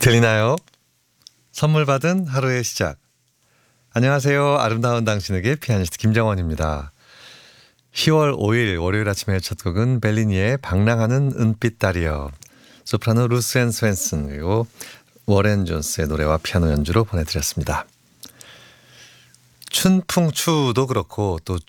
들리나요? 선물 받은 하루의 시작. 안녕하세요. 아름다운 당신에게 피아니스트 김정원입니다. 10월 5일 월요일 아침의 첫 곡은 벨리니의 방랑하는 은빛 달이여. 소프라노 루스 앤 스웬슨 그리고 워렌 존스의 노래와 피아노 연주로 보내드렸습니다. 춘풍추도 그렇고 또